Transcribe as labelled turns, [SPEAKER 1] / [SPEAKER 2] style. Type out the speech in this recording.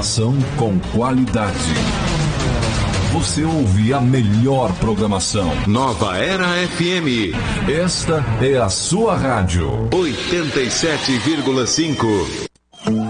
[SPEAKER 1] Informação com qualidade. Você ouve a melhor programação.
[SPEAKER 2] Nova Era FM.
[SPEAKER 1] Esta é a sua rádio.
[SPEAKER 2] 87,5.